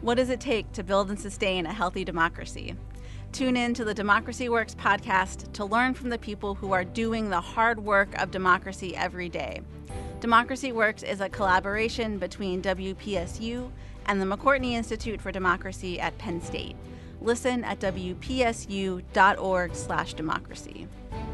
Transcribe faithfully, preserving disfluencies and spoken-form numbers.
What does it take to build and sustain a healthy democracy? Tune in to the Democracy Works podcast to learn from the people who are doing the hard work of democracy every day. Democracy Works is a collaboration between W P S U and the McCourtney Institute for Democracy at Penn State. Listen at W P S U dot org slash democracy.